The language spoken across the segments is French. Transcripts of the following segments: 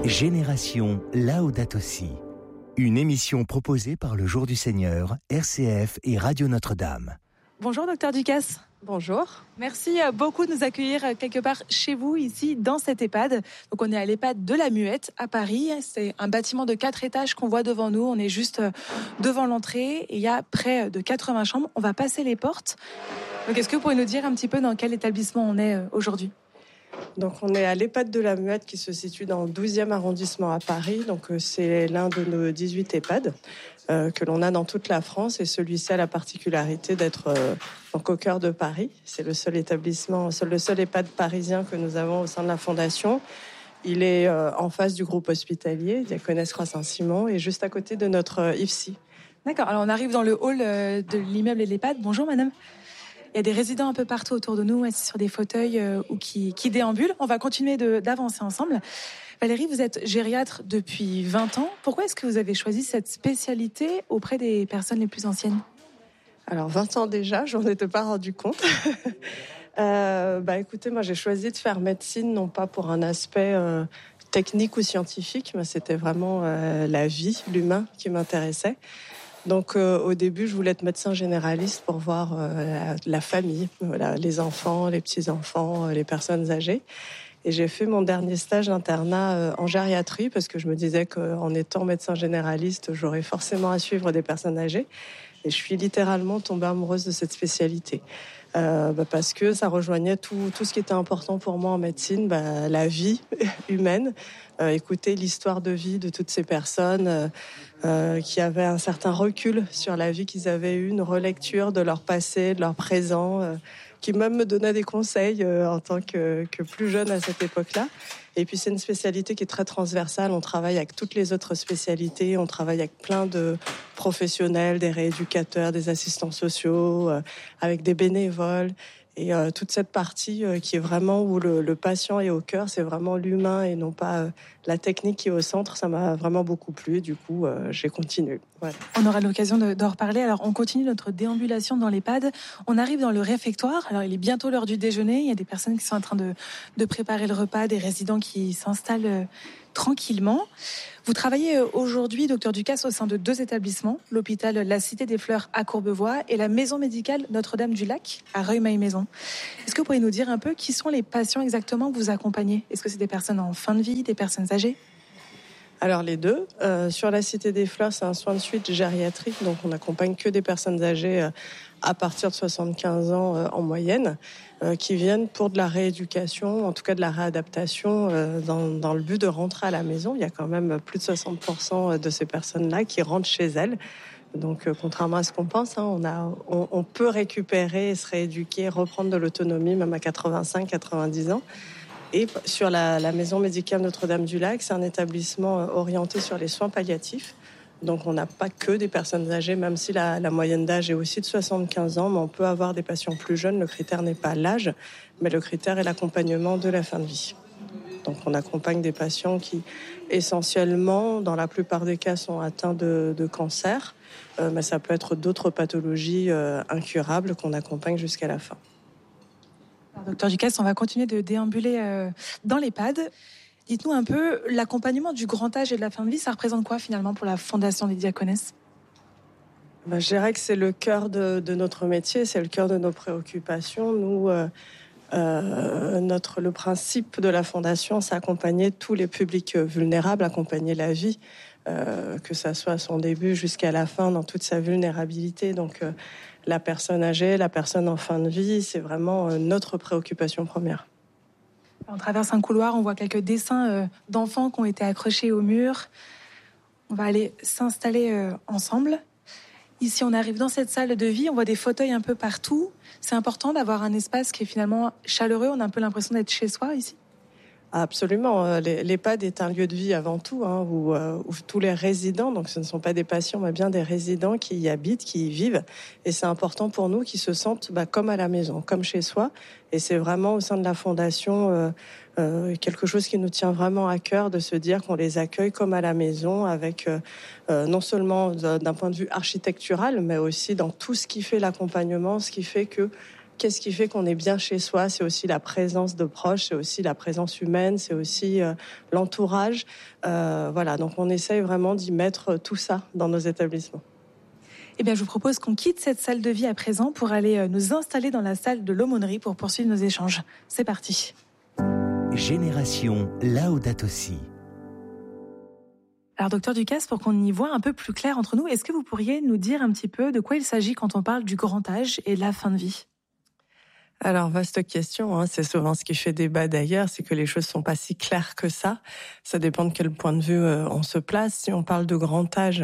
Génération Laudato Si. Une émission proposée par le Jour du Seigneur, RCF et Radio Notre-Dame. Bonjour Docteur Ducasse. Bonjour. Merci beaucoup de nous accueillir quelque part chez vous, ici, dans cet EHPAD. Donc on est à l'EHPAD de la Muette, à Paris. C'est un bâtiment de 4 étages qu'on voit devant nous. On est juste devant l'entrée et il y a près de 80 chambres. On va passer les portes. Donc est-ce que vous pourriez nous dire un petit peu dans quel établissement on est aujourd'hui ? Donc on est à l'EHPAD de la Muette qui se situe dans le 12e arrondissement à Paris. Donc c'est l'un de nos 18 EHPAD que l'on a dans toute la France et celui-ci a la particularité d'être donc au cœur de Paris. C'est le seul établissement, le seul EHPAD parisien que nous avons au sein de la Fondation. Il est en face du groupe hospitalier Diaconesse Croix Saint-Simon et juste à côté de notre IFSI. D'accord, alors on arrive dans le hall de l'immeuble et de l'EHPAD. Bonjour madame. Il y a des résidents un peu partout autour de nous, assis sur des fauteuils ou qui déambulent. On va continuer d'avancer ensemble. Valérie, vous êtes gériatre depuis 20 ans. Pourquoi est-ce que vous avez choisi cette spécialité auprès des personnes les plus anciennes ? Alors 20 ans déjà, je m'en étais pas rendu compte. Écoutez, moi j'ai choisi de faire médecine, non pas pour un aspect technique ou scientifique, mais c'était vraiment la vie, l'humain qui m'intéressait. Donc au début, je voulais être médecin généraliste pour voir la famille, les enfants, les petits-enfants, les personnes âgées. Et j'ai fait mon dernier stage d'internat en gériatrie parce que je me disais qu'en étant médecin généraliste, j'aurais forcément à suivre des personnes âgées. Et je suis littéralement tombée amoureuse de cette spécialité. Parce que ça rejoignait tout ce qui était important pour moi en médecine, la vie humaine, écouter l'histoire de vie de toutes ces personnes qui avaient un certain recul sur la vie qu'ils avaient eue, une relecture de leur passé, de leur présent, qui même me donnaient des conseils en tant que plus jeune à cette époque-là. Et puis c'est une spécialité qui est très transversale, on travaille avec toutes les autres spécialités, on travaille avec plein de professionnels, des rééducateurs, des assistants sociaux, avec des bénévoles. Et toute cette partie qui est vraiment où le patient est au cœur, c'est vraiment l'humain et non pas la technique qui est au centre. Ça m'a vraiment beaucoup plu. Du coup, j'ai continué. Voilà. On aura l'occasion d'en reparler. Alors, on continue notre déambulation dans l'EHPAD. On arrive dans le réfectoire. Alors, il est bientôt l'heure du déjeuner. Il y a des personnes qui sont en train de préparer le repas, des résidents qui s'installent tranquillement. Vous travaillez aujourd'hui, docteur Ducasse, au sein de 2 établissements, l'hôpital La Cité des Fleurs à Courbevoie et la maison médicale Notre-Dame-du-Lac à Rueil-Malmaison. Est-ce que vous pourriez nous dire un peu qui sont les patients exactement que vous accompagnez ? Est-ce que c'est des personnes en fin de vie, des personnes âgées ? Alors les deux. Sur la Cité des Fleurs, c'est un soin de suite gériatrique, donc on n'accompagne que des personnes âgées à partir de 75 ans en moyenne, qui viennent pour de la rééducation, en tout cas de la réadaptation, dans le but de rentrer à la maison. Il y a quand même plus de 60% de ces personnes-là qui rentrent chez elles. Donc contrairement à ce qu'on pense, on peut récupérer, se rééduquer, reprendre de l'autonomie, même à 85-90 ans. Et sur la maison médicale Notre-Dame-du-Lac, c'est un établissement orienté sur les soins palliatifs. Donc on n'a pas que des personnes âgées, même si la moyenne d'âge est aussi de 75 ans, mais on peut avoir des patients plus jeunes. Le critère n'est pas l'âge, mais le critère est l'accompagnement de la fin de vie. Donc on accompagne des patients qui, essentiellement, dans la plupart des cas, sont atteints de cancer, mais ça peut être d'autres pathologies incurables qu'on accompagne jusqu'à la fin. Alors, docteur Ducasse, on va continuer de déambuler dans l'EHPAD. Dites-nous un peu, l'accompagnement du grand âge et de la fin de vie, ça représente quoi finalement pour la Fondation des Diaconesses ? Je dirais que c'est le cœur de notre métier, c'est le cœur de nos préoccupations. Nous, le principe de la Fondation, c'est accompagner tous les publics vulnérables, accompagner la vie, que ça soit à son début jusqu'à la fin, dans toute sa vulnérabilité. Donc la personne âgée, la personne en fin de vie, c'est vraiment notre préoccupation première. On traverse un couloir, on voit quelques dessins d'enfants qui ont été accrochés au mur. On va aller s'installer ensemble. Ici, on arrive dans cette salle de vie, on voit des fauteuils un peu partout. C'est important d'avoir un espace qui est finalement chaleureux. On a un peu l'impression d'être chez soi ici. Absolument. L'EHPAD est un lieu de vie avant tout, où tous les résidents, donc ce ne sont pas des patients, mais bien des résidents qui y habitent, qui y vivent. Et c'est important pour nous qu'ils se sentent comme à la maison, comme chez soi. Et c'est vraiment au sein de la Fondation quelque chose qui nous tient vraiment à cœur de se dire qu'on les accueille comme à la maison, avec non seulement d'un point de vue architectural, mais aussi dans tout ce qui fait l'accompagnement, ce qui fait qu'est-ce qui fait qu'on est bien chez soi? C'est aussi la présence de proches, c'est aussi la présence humaine, c'est aussi l'entourage. Voilà, donc on essaye vraiment d'y mettre tout ça dans nos établissements. Eh bien, je vous propose qu'on quitte cette salle de vie à présent pour aller nous installer dans la salle de l'aumônerie pour poursuivre nos échanges. C'est parti. Génération Laudato Si. Alors, docteur Ducasse, pour qu'on y voit un peu plus clair entre nous, est-ce que vous pourriez nous dire un petit peu de quoi il s'agit quand on parle du grand âge et de la fin de vie ? Alors, vaste question, hein. C'est souvent ce qui fait débat d'ailleurs, c'est que les choses sont pas si claires que ça. Ça dépend de quel point de vue on se place. Si on parle de grand âge,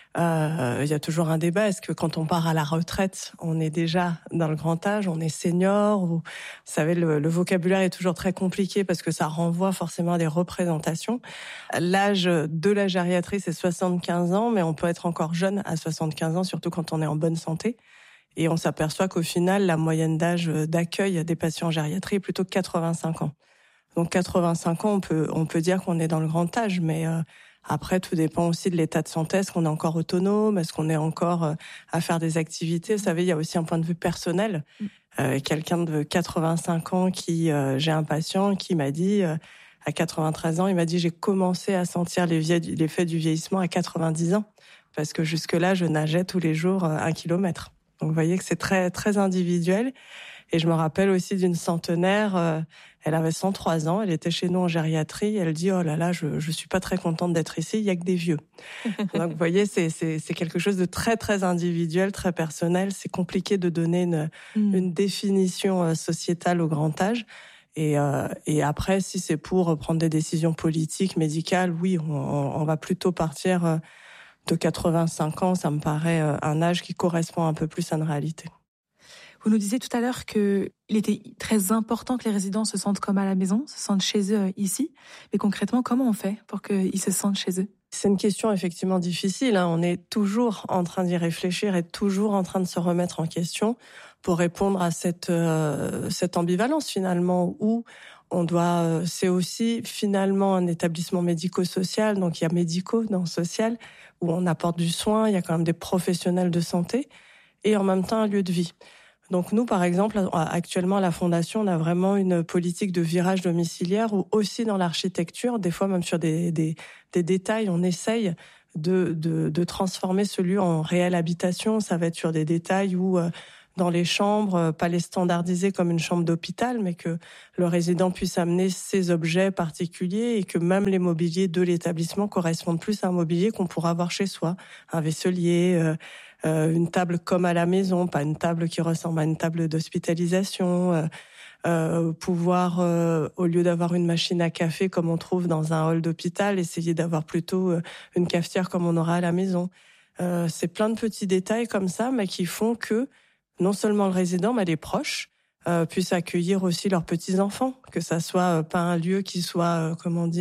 il y a toujours un débat. Est-ce que quand on part à la retraite, on est déjà dans le grand âge, on est senior ou, vous savez, le vocabulaire est toujours très compliqué parce que ça renvoie forcément à des représentations. L'âge de la gériatrie, c'est 75 ans, mais on peut être encore jeune à 75 ans, surtout quand on est en bonne santé. Et on s'aperçoit qu'au final, la moyenne d'âge d'accueil des patients en gériatrie est plutôt 85 ans. Donc 85 ans, on peut dire qu'on est dans le grand âge, mais après, tout dépend aussi de l'état de santé. Est-ce qu'on est encore autonome? Est-ce qu'on est encore à faire des activités? Vous savez, il y a aussi un point de vue personnel. Quelqu'un de 85 ans j'ai un patient qui m'a dit, à 93 ans, il m'a dit, j'ai commencé à sentir l'effet du vieillissement à 90 ans. Parce que jusque-là, je nageais tous les jours 1 kilomètre. Donc, vous voyez que c'est très, très individuel. Et je me rappelle aussi d'une centenaire, elle avait 103 ans, elle était chez nous en gériatrie, elle dit « Oh là là, je suis pas très contente d'être ici, il y a que des vieux. » Donc, vous voyez, c'est quelque chose de très, très individuel, très personnel. C'est compliqué de donner une définition sociétale au grand âge. Et après, si c'est pour prendre des décisions politiques, médicales, oui, on va plutôt partir de 85 ans. Ça me paraît un âge qui correspond un peu plus à une réalité. Vous nous disiez tout à l'heure qu'il était très important que les résidents se sentent comme à la maison, se sentent chez eux ici. Mais concrètement, comment on fait pour qu'ils se sentent chez eux ? C'est une question effectivement difficile. On est toujours en train d'y réfléchir et toujours en train de se remettre en question pour répondre à cette ambivalence finalement où c'est aussi finalement un établissement médico-social, donc il y a médicaux dans le social, où on apporte du soin, il y a quand même des professionnels de santé et en même temps un lieu de vie. Donc nous, par exemple, actuellement à la Fondation, on a vraiment une politique de virage domiciliaire où aussi dans l'architecture, des fois même sur des détails, on essaye de transformer ce lieu en réelle habitation. Ça va être sur des détails où dans les chambres, pas les standardiser comme une chambre d'hôpital, mais que le résident puisse amener ses objets particuliers et que même les mobiliers de l'établissement correspondent plus à un mobilier qu'on pourra avoir chez soi. Un vaisselier, une table comme à la maison, pas une table qui ressemble à une table d'hospitalisation, pouvoir, au lieu d'avoir une machine à café comme on trouve dans un hall d'hôpital, essayer d'avoir plutôt une cafetière comme on aura à la maison. C'est plein de petits détails comme ça, mais qui font que non seulement le résident, mais les proches puissent accueillir aussi leurs petits-enfants, que ça soit pas un lieu qui soit,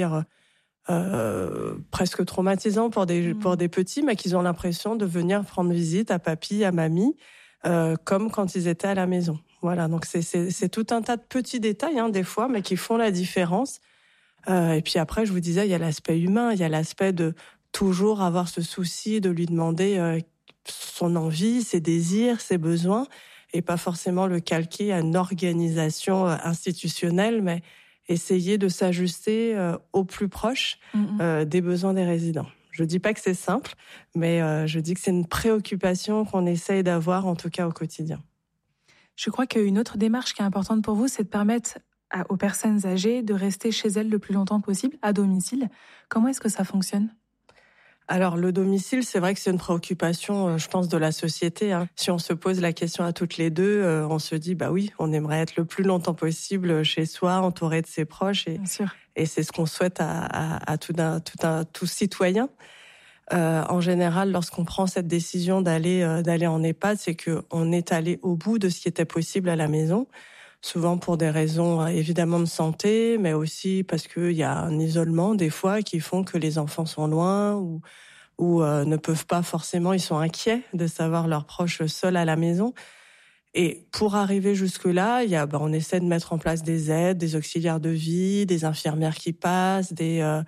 presque traumatisant pour des petits, mais qu'ils ont l'impression de venir prendre visite à papy, à mamie, comme quand ils étaient à la maison. Voilà, donc c'est tout un tas de petits détails, des fois, mais qui font la différence. Et puis après, je vous disais, il y a l'aspect humain, il y a l'aspect de toujours avoir ce souci de lui demander son envie, ses désirs, ses besoins, et pas forcément le calquer à une organisation institutionnelle, mais essayer de s'ajuster au plus proche des besoins des résidents. Je dis pas que c'est simple, mais je dis que c'est une préoccupation qu'on essaye d'avoir, en tout cas au quotidien. Je crois qu'une autre démarche qui est importante pour vous, c'est de permettre aux personnes âgées de rester chez elles le plus longtemps possible, à domicile. Comment est-ce que ça fonctionne ? Alors, le domicile, c'est vrai que c'est une préoccupation, je pense, de la société. Si on se pose la question à toutes les deux, on se dit, bah oui, on aimerait être le plus longtemps possible chez soi, entouré de ses proches. Bien sûr. Et c'est ce qu'on souhaite à tout citoyen. En général, lorsqu'on prend cette décision d'aller en EHPAD, c'est qu'on est allé au bout de ce qui était possible à la maison. Souvent pour des raisons évidemment de santé, mais aussi parce qu'il y a un isolement des fois qui font que les enfants sont loin ou ne peuvent pas forcément, ils sont inquiets de savoir leurs proches seuls à la maison. Et pour arriver jusque-là, on essaie de mettre en place des aides, des auxiliaires de vie, des infirmières qui passent,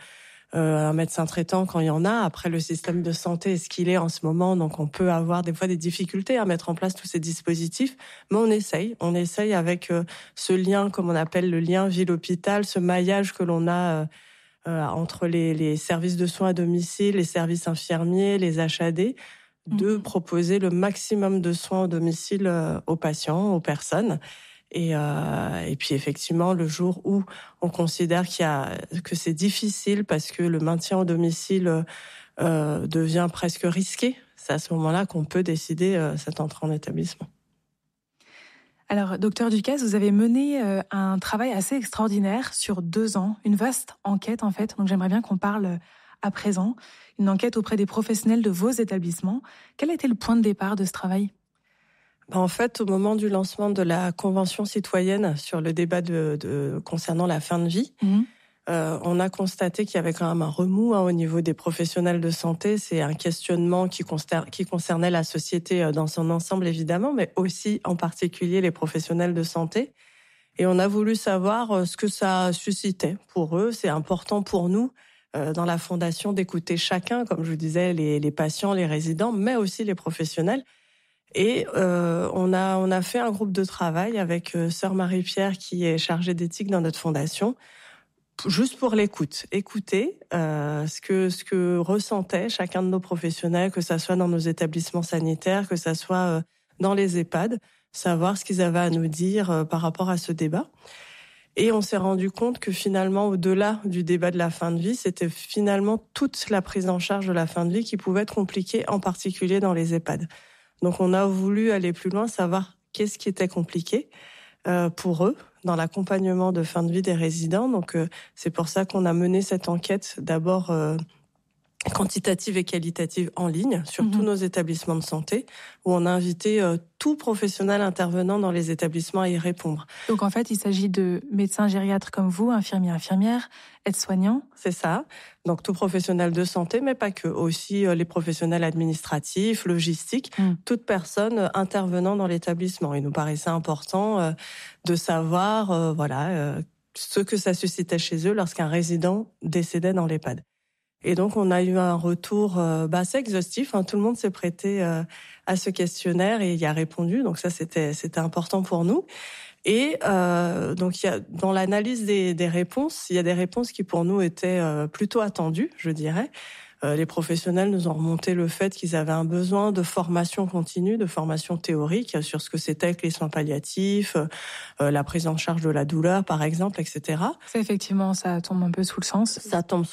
un médecin traitant quand il y en a. Après, le système de santé est ce qu'il est en ce moment, donc on peut avoir des fois des difficultés à mettre en place tous ces dispositifs, mais on essaye avec ce lien, comme on appelle le lien ville-hôpital, ce maillage que l'on a entre les services de soins à domicile, les services infirmiers, les HAD, de proposer le maximum de soins au domicile aux patients, aux personnes. Et puis effectivement, le jour où on considère que c'est difficile parce que le maintien au domicile devient presque risqué, c'est à ce moment-là qu'on peut décider cette entrée en établissement. Alors, docteur Ducasse, vous avez mené un travail assez extraordinaire sur 2 ans, une vaste enquête en fait, donc j'aimerais bien qu'on parle à présent, une enquête auprès des professionnels de vos établissements. Quel a été le point de départ de ce travail ? En fait, au moment du lancement de la Convention citoyenne sur le débat concernant la fin de vie, on a constaté qu'il y avait quand même un remous au niveau des professionnels de santé. C'est un questionnement qui concernait la société dans son ensemble, évidemment, mais aussi en particulier les professionnels de santé. Et on a voulu savoir ce que ça suscitait pour eux. C'est important pour nous, dans la Fondation, d'écouter chacun, comme je vous disais, les patients, les résidents, mais aussi les professionnels. Et on a fait un groupe de travail avec Sœur Marie-Pierre qui est chargée d'éthique dans notre fondation, juste pour l'écoute. Écouter ce que ressentait chacun de nos professionnels, que ça soit dans nos établissements sanitaires, que ça soit dans les EHPAD, savoir ce qu'ils avaient à nous dire par rapport à ce débat. Et on s'est rendu compte que finalement, au-delà du débat de la fin de vie, c'était finalement toute la prise en charge de la fin de vie qui pouvait être compliquée, en particulier dans les EHPAD. Donc on a voulu aller plus loin, savoir qu'est-ce qui était compliqué pour eux dans l'accompagnement de fin de vie des résidents. Donc c'est pour ça qu'on a mené cette enquête d'abord quantitative et qualitative en ligne sur tous nos établissements de santé, où on a invité tout professionnel intervenant dans les établissements à y répondre. Donc en fait, il s'agit de médecins gériatres comme vous, infirmières, aides-soignants. C'est ça. Donc tout professionnel de santé, mais pas que. Aussi les professionnels administratifs, logistiques, toute personne intervenant dans l'établissement. Il nous paraissait important de savoir ce que ça suscitait chez eux lorsqu'un résident décédait dans l'EHPAD. Et donc, on a eu un retour assez exhaustif. Tout le monde s'est prêté à ce questionnaire et y a répondu. Donc ça, c'était important pour nous. Et donc, dans l'analyse des réponses, il y a des réponses qui, pour nous, étaient plutôt attendues, je dirais. Les professionnels nous ont remonté le fait qu'ils avaient un besoin de formation continue, de formation théorique sur ce que c'était que les soins palliatifs, la prise en charge de la douleur, par exemple, etc. Ça, effectivement, ça tombe un peu sous le sens. Ça tombe